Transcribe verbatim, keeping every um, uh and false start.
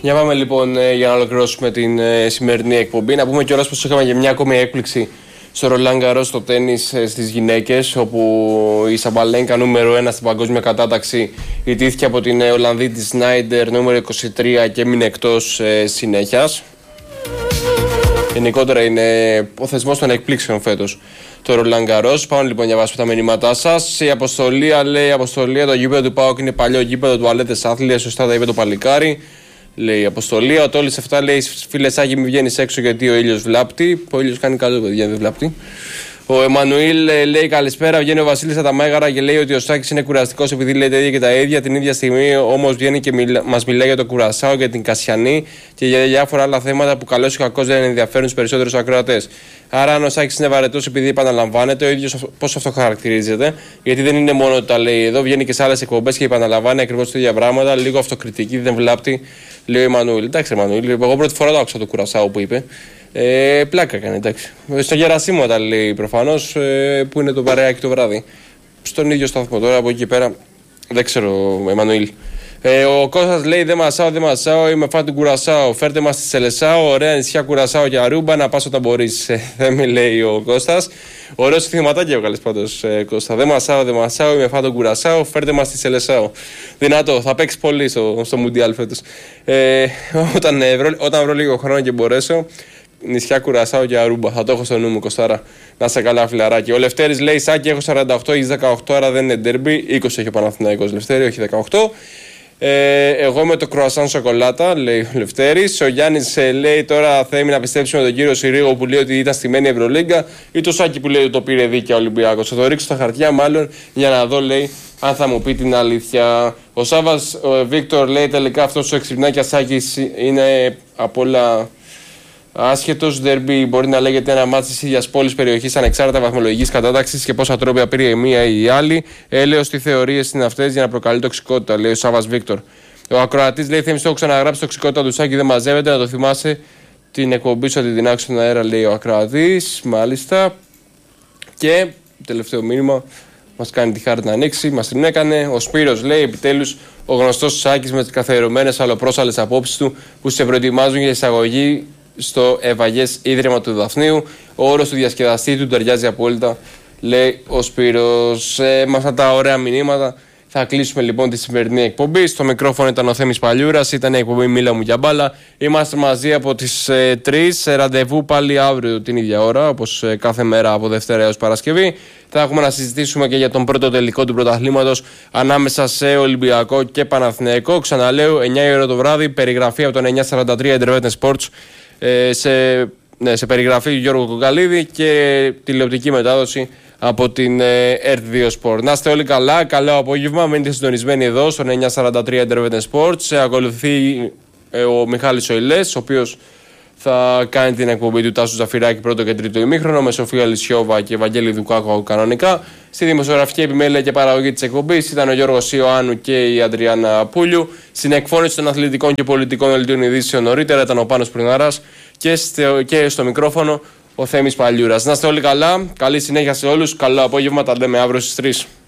Για πάμε λοιπόν για να ολοκληρώσουμε την σημερινή εκπομπή. Να πούμε κιόλας πως είχαμε για μια ακόμη έκπληξη στο Ρολάν Γκαρός στο τένις στις γυναίκες, όπου η Σαμπαλένκα νούμερο ένα στην παγκόσμια κατάταξη ιτήθηκε από την Ολλανδή της Σνάιντερ νούμερο είκοσι τρία και έμεινε εκτός ε, συνέχειας. Γενικότερα είναι ο θεσμός των εκπλήξεων φέτος το Ρολάν Γκαρός. Πάμε λοιπόν να διαβάσουμε τα μηνύματά σας. Η Αποστολία λέει: Αποστολία, το γήπεδο του ΠΑΟΚ είναι παλιό γήπεδο του Αλέτες Άθλια. Σωστά τα είπε το παλικάρι. Λέει η Αποστολία. Ο Τόλης εφτά λέει: Φίλε Σάκη, μην βγαίνεις έξω γιατί ο ήλιος βλάπτει. Ο ήλιος κάνει καλό, παιδιά, δεν βλάπτει. Ο Εμμανουήλ λέει: Καλησπέρα. Βγαίνει ο Βασίλης από τα Μέγαρα και λέει ότι ο Σάκης είναι κουραστικός επειδή λέει τα ίδια και τα ίδια. Την ίδια στιγμή όμως βγαίνει και μιλά, μας μιλάει για το Κουρασάο, για την Κασιανή και για διάφορα άλλα θέματα που καλώς ή κακώς δεν ενδιαφέρουν τους περισσότερους ακροατές. Άρα, αν ο Σάκης είναι βαρετός επειδή επαναλαμβάνεται, ο ίδιος πώς αυτό χαρακτηρίζεται, γιατί δεν είναι μόνο ότι τα λέει εδώ, βγαίνει και σε άλλες εκπομπές και επαναλαμβάνει ακριβώς τα ίδια πράγματα. Λίγο αυτοκριτική, δεν βλάπτει, λέει ο Εμμανουήλ. Εντάξει, Εμμανουήλ, εγώ πρώτη φορά το άκουσα το Κουρασάο που είπε. Ε, πλάκα έκανε, εντάξει. Στο Γερασίμο τα λέει προφανώς, ε, που είναι το παρεάκι το βράδυ. Στον ίδιο σταθμό τώρα, από εκεί πέρα δεν ξέρω, Εμμανουήλ. Ε, ο Κώστας λέει: Δεν μασάω, δεν μασάω, είμαι φαν του Κουρασάο. Φέρτε μας στη Σελεσάο, ωραία νησιά Κουρασάο και Αρούμπα, να πας όταν μπορείς. Ε, δεν με λέει ο Κώστας. Ωραίο συνθηματάκι έβγαλες πάντως, ε, Κώστα. Δεν μασάω, δεν μασάω, είμαι φαν του Κουρασάο, φέρτε μας στη Σελεσάο. Δυνατό, θα παίξει πολύ στο, στο Μουντιάλ φέτος. Ε, όταν, ε, βρω, όταν βρω λίγο χρόνο και μπορέσω. Νησιά Κουρασάο και Αρούμπα. Θα το έχω στο νου μου, Κωστάρα. Να σε καλά, φιλαράκι. Ο Λευτέρης λέει: Σάκη, έχω σαράντα οκτώ, έχεις δεκαοκτώ, άρα δεν είναι ντέρμπι. είκοσι έχει ο Παναθηναϊκός, Λευτέρη, όχι δεκαοκτώ. Ε, εγώ με το κρουασάν σοκολάτα, λέει ο Λευτέρης. Ο Γιάννης ε, λέει: Τώρα θέλει να πιστέψουμε τον κύριο Συρίγο που λέει ότι ήταν στημένη η Ευρωλίγκα, ή το Σάκη που λέει ότι το πήρε δίκαια ο Ολυμπιακός. Θα το ρίξω στα χαρτιά, μάλλον για να δω, λέει, αν θα μου πει την αλήθεια. Ο Σάβας ο Βίκτορ λέει: Τελικά αυτός ο εξυπνάκιας Σάκης είναι από όλα. Άσχετος ντέρμπι μπορεί να λέγεται ένα μάτι της ίδιας πόλης περιοχής ανεξάρτητα βαθμολογικής κατάταξης και πόσα τρόπια πήρε η μία ή η άλλη. Έλεος τι θεωρίες είναι αυτές για να προκαλεί τοξικότητα, λέει ο Σάββας Βίκτορ. Ο ακροατής λέει: Θέμης, το έχω ξαναγράψει, τοξικότητα του Σάκη δεν μαζεύεται. Να το θυμάσαι την εκπομπή σου, την άξιο στον αέρα, λέει ο ακροατής. Μάλιστα. Και τελευταίο μήνυμα μας κάνει τη χάρη να ανοίξει, μας την έκανε. Ο Σπύρος λέει: Επιτέλους, ο γνωστός Σάκης με τις καθιερωμένες αλλοπρόσαλλες απόψεις του που σε προετοιμάζουν για εισαγωγή στο Ευαγές Ίδρυμα του Δαφνίου. Ο όρος του διασκεδαστή του ταιριάζει απόλυτα, λέει ο Σπύρος. Ε, με αυτά τα ωραία μηνύματα θα κλείσουμε λοιπόν τη σημερινή εκπομπή. Στο μικρόφωνο ήταν ο Θέμης Παλιούρας, ήταν η εκπομπή Μίλα μου για μπάλα. Είμαστε μαζί από τις ε, τρεις, σε ραντεβού πάλι αύριο την ίδια ώρα, όπως ε, κάθε μέρα από Δευτέρα έως Παρασκευή. Θα έχουμε να συζητήσουμε και για τον πρώτο τελικό του πρωταθλήματος ανάμεσα σε Ολυμπιακό και Παναθηναϊκό. Ξαναλέω, εννιά η ώρα το βράδυ, περιγραφή από τον εννιά σαράντα τρία Internet Sports. Σε, ναι, σε περιγραφή Γιώργο Κοκαλίδη και τηλεοπτική μετάδοση από την ερ δύο Sport. Να είστε όλοι καλά, καλό απόγευμα, μείνετε συντονισμένοι εδώ στον εννιά σαράντα τρία Internet Sports. Ακολουθεί ε, ο Μιχάλης Οηλές, ο οποίος θα κάνει την εκπομπή του Τάσου Ζαφυράκη πρώτο και τρίτο ημίχρονο με Σοφία Λυσιόβα και Ευαγγέλη Δουκάκο κανονικά. Στη δημοσιογραφική επιμέλεια και παραγωγή της εκπομπής ήταν ο Γιώργος Ιωάννου και η Αντριάννα Πούλιου. Στην εκφώνηση των αθλητικών και πολιτικών δελτίων ειδήσεων νωρίτερα ήταν ο Πάνος Πριναράς και στο, και στο μικρόφωνο ο Θέμης Παλιούρας. Να είστε όλοι καλά, καλή συνέχεια σε όλους, καλό απόγευμα, τα λέμε αύριο στις τρεις.